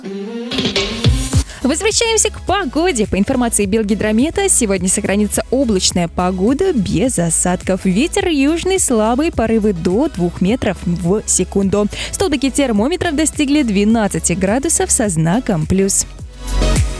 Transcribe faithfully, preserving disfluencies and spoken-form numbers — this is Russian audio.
Возвращаемся к погоде. По информации Белгидромета, сегодня сохранится облачная погода без осадков. Ветер южный слабый, порывы до двух метров в секунду. Столбики термометров достигли двенадцати градусов со знаком плюс.